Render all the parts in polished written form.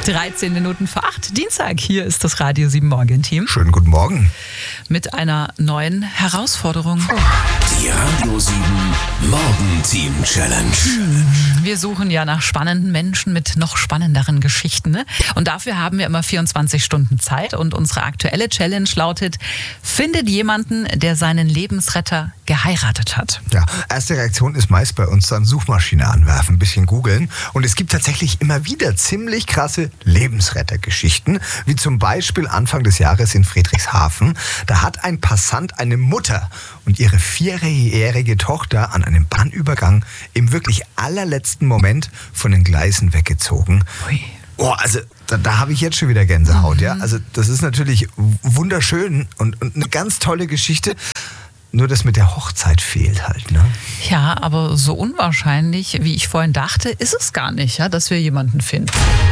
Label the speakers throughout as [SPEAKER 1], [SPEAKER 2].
[SPEAKER 1] 13 Minuten vor 8, Dienstag. Hier ist das Radio 7 Morgen-Team.
[SPEAKER 2] Schönen guten Morgen.
[SPEAKER 1] Mit einer neuen Herausforderung.
[SPEAKER 3] Die Radio 7 Morgen-Team Challenge.
[SPEAKER 1] Wir suchen ja nach spannenden Menschen mit noch spannenderen Geschichten. Ne? Und dafür haben wir immer 24 Stunden Zeit. Und unsere aktuelle Challenge lautet: Findet jemanden, der seinen Lebensretter geheiratet hat.
[SPEAKER 2] Ja, erste Reaktion ist meist bei uns dann Suchmaschine anwerfen, ein bisschen googeln. Und es gibt tatsächlich immer wieder ziemlich krasse Lebensrettergeschichten, wie zum Beispiel Anfang des Jahres in Friedrichshafen. Da hat ein Passant eine Mutter und ihre 4-jährige Tochter an einem Bahnübergang im wirklich allerletzten Moment von den Gleisen weggezogen.
[SPEAKER 1] Ui.
[SPEAKER 2] Oh, also da habe ich jetzt schon wieder Gänsehaut, ja. Also das ist natürlich wunderschön und eine ganz tolle Geschichte. Nur das mit der Hochzeit fehlt halt, ne?
[SPEAKER 1] Ja, aber so unwahrscheinlich, wie ich vorhin dachte, ist es gar nicht, ja, dass wir jemanden finden.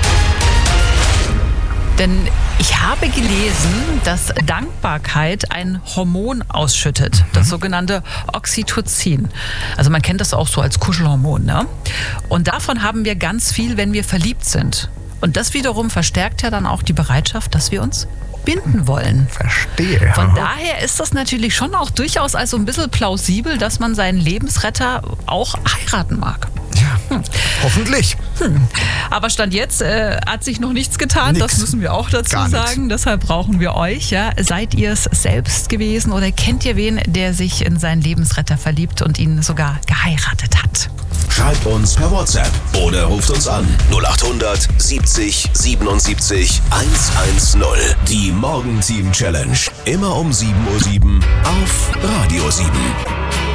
[SPEAKER 1] Denn ich habe gelesen, dass Dankbarkeit ein Hormon ausschüttet, das sogenannte Oxytocin. Also man kennt das auch so als Kuschelhormon, ne? Und davon haben wir ganz viel, wenn wir verliebt sind. Und das wiederum verstärkt ja dann auch die Bereitschaft, dass wir uns binden wollen.
[SPEAKER 2] Verstehe.
[SPEAKER 1] Von daher ist das natürlich schon auch durchaus also ein bisschen plausibel, dass man seinen Lebensretter auch heiraten mag.
[SPEAKER 2] Ja, hoffentlich.
[SPEAKER 1] Aber Stand jetzt hat sich noch nichts getan, das müssen wir auch dazu sagen. Deshalb brauchen wir euch. Ja. Seid ihr es selbst gewesen oder kennt ihr wen, der sich in seinen Lebensretter verliebt und ihn sogar geheiratet hat?
[SPEAKER 3] Schreibt uns per WhatsApp oder ruft uns an 0800 70 77 110. Die Morgen-Team Challenge. Immer um 7:07 Uhr auf Radio 7.